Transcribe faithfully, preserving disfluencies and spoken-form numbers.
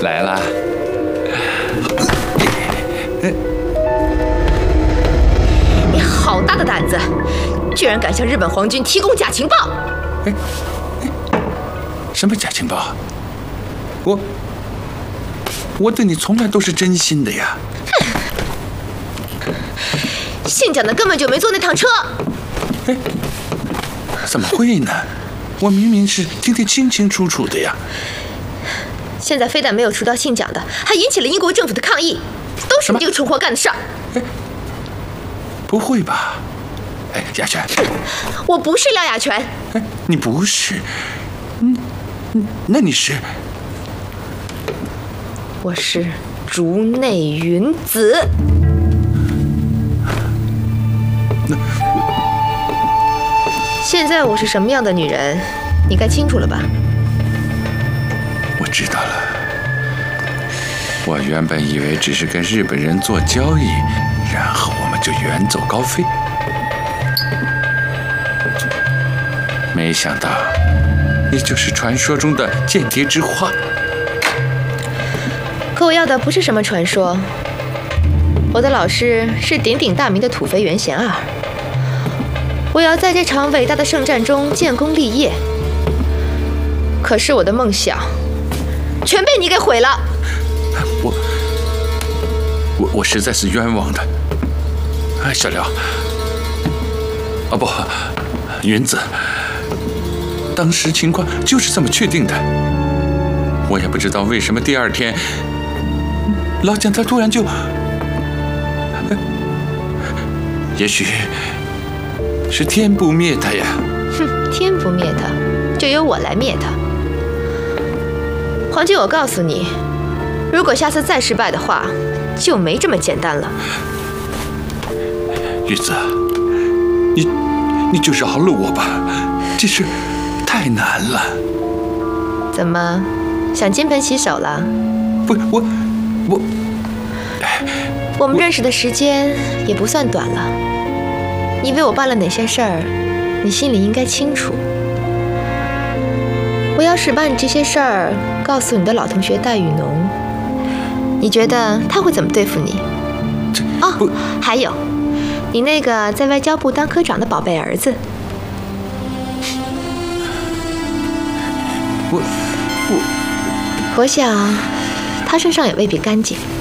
来了。 你好大的胆子，居然敢向日本皇军提供假情报！ 哎哎，什么假情报？我我对你从来都是真心的呀。 姓蒋的根本就没坐那趟车。 哎，怎么会呢？我明明是听得清清楚楚的呀。 现在非但没有除掉姓蒋的，还引起了英国政府的抗议，都是你这个蠢货干的事儿。 哎，不会吧？哎，雅泉， 我不是廖雅泉。 哎，你不是？嗯，那你是？ 我是竹内云子。 那现在我是什么样的女人，你该清楚了吧？ 我知道了。我原本以为只是跟日本人做交易，然后我们就远走高飞，没想到你就是传说中的间谍之花。 可我要的不是什么传说，我的老师是鼎鼎大名的土肥原贤二。我要在这场伟大的圣战中建功立业，可是我的梦想全被你给毁了。 我我我实在是冤枉的。哎，小廖，哦不，云子，当时情况就是这么确定的。我也不知道为什么第二天，老蒋他突然就，也许是天不灭他呀。 哼，天不灭他，就由我来灭他。黄军，我告诉你，如果下次再失败的话，就没这么简单了。 玉子，你你就饶了我吧，这事太难了。 怎么，想金盆洗手了？ 不，我我， 我们认识的时间也不算短了。你为我办了哪些事儿，你心里应该清楚。我要是把你这些事儿告诉你的老同学戴雨农，你觉得他会怎么对付你？哦，还有，你那个在外交部当科长的宝贝儿子， 我我我想他身上也未必干净。